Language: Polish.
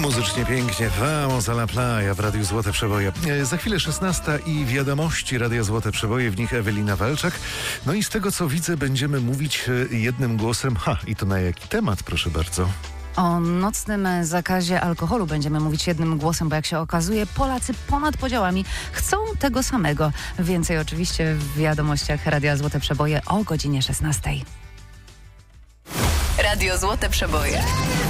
Muzycznie pięknie, Vamos a la playa w Radiu Złote Przeboje. Za chwilę 16 i wiadomości Radia Złote Przeboje, w nich Ewelina Walczak. No i z tego co widzę będziemy mówić jednym głosem. I to na jaki temat, proszę bardzo? O nocnym zakazie alkoholu będziemy mówić jednym głosem, bo jak się okazuje, Polacy ponad podziałami chcą tego samego. Więcej oczywiście w wiadomościach Radia Złote Przeboje o godzinie 16. Radio Złote Przeboje.